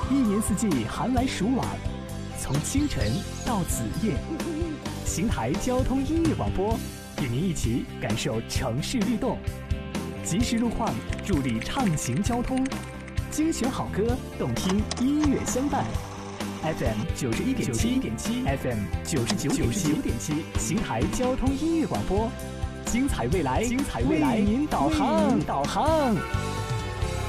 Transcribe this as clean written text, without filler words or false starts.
一年四季寒来暑往，从清晨到子夜，邢台交通音乐广播与您一起感受城市律动，及时路况助力畅行交通，精选好歌，动听音乐相伴。FM 91.7 FM 99.7，邢台交通音乐广播，精彩未来，为您导航。